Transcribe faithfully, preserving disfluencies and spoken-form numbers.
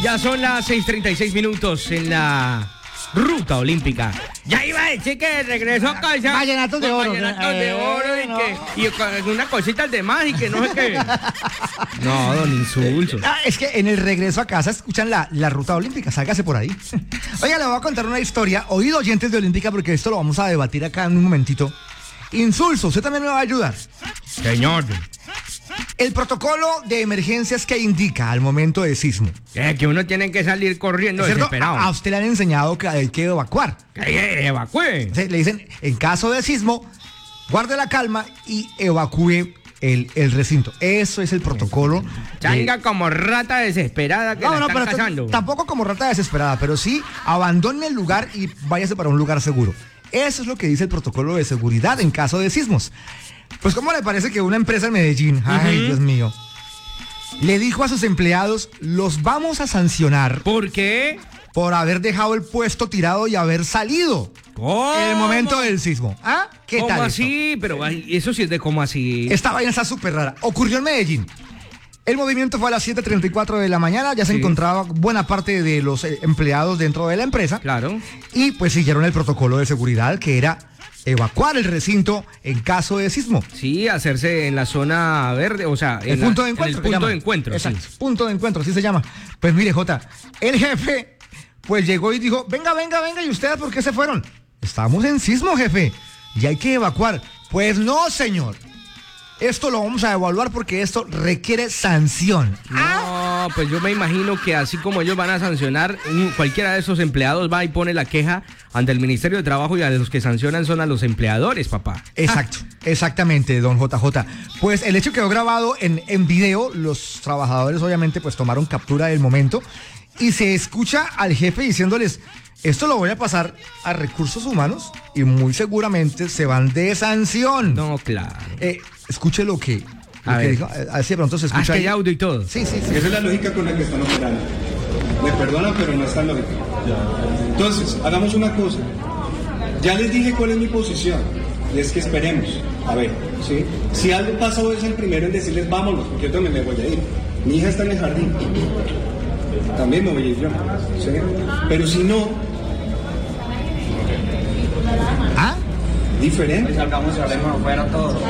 Ya son las seis treinta y seis minutos en la ruta olímpica. Ya iba a decir que regresó a casa. Vallenatos de oro. Vallenatos de oro y, Eh, no. que, y con unas cositas de más y que no sé qué. No, don Insulso. Ah, es que en el regreso a casa escuchan la, la ruta olímpica, sálgase por ahí. Oiga, le voy a contar una historia, oído oyentes de Olímpica, porque esto lo vamos a debatir acá en un momentito. Insulso, usted también me va a ayudar. Señor. El protocolo de emergencias que indica al momento de sismo. Eh, que uno tiene que salir corriendo ¿Es cierto? desesperado. A, a usted le han enseñado que hay que evacuar. Que evacúe. Se- Le dicen, en caso de sismo, guarde la calma y evacúe el, el recinto. Eso es el protocolo. de- Changa como rata desesperada que No, la no, están pero t- cazando. tampoco como rata desesperada, pero sí abandone el lugar y váyase para un lugar seguro. Eso es lo que dice el protocolo de seguridad en caso de sismos. Pues, ¿cómo le parece que una empresa en Medellín, ay, Ujú. Dios mío, le dijo a sus empleados, los vamos a sancionar ¿Por qué? por haber dejado el puesto tirado y haber salido ¿Cómo? en el momento del sismo? ¿Ah? ¿Qué ¿Cómo tal esto? así? Pero ay, eso sí es de cómo así. Esta vaina está súper rara. Ocurrió en Medellín. El movimiento fue a las siete treinta y cuatro de la mañana. Ya se Sí. encontraba buena parte de los eh, empleados dentro de la empresa. Claro. Y pues siguieron el protocolo de seguridad, que era evacuar el recinto en caso de sismo. Sí, hacerse en la zona verde, o sea, en El la- punto de en encuentro. el que punto llaman. de encuentro, Exacto. sí. Punto de encuentro, así se llama. Pues mire, Jota, el jefe pues llegó y dijo, venga, venga, venga, ¿y ustedes por qué se fueron? Estamos en sismo, jefe, y hay que evacuar. Pues no, señor. Esto lo vamos a evaluar porque esto requiere sanción. No, pues yo me imagino que así como ellos van a sancionar, un- cualquiera de esos empleados va y pone la queja ante el Ministerio de Trabajo y a los que sancionan son a los empleadores, papá. Exacto, exactamente, don J J. Pues el hecho quedó grabado en, en video, los trabajadores obviamente pues tomaron captura del momento y se escucha al jefe diciéndoles, esto lo voy a pasar a recursos humanos y muy seguramente se van de sanción. No, claro. Eh, escuche lo que, lo A que ver. dijo, eh, a ver si de pronto se Ah, escucha es que ahí. hay audio y todo. Sí, sí, sí. Esa es la lógica con la que están operando. Me perdonan, pero no es tan lógica. Entonces, hagamos una cosa. Ya les dije cuál es mi posición. Y es que esperemos. A ver, ¿sí? Si algo pasa, voy a ser el primero en decirles vámonos, porque yo también me voy a ir. Mi hija está en el jardín. También me voy a ir yo. ¿Sí? Pero si no, ¿Ah? diferente. Salgamos y hablemos afuera todos.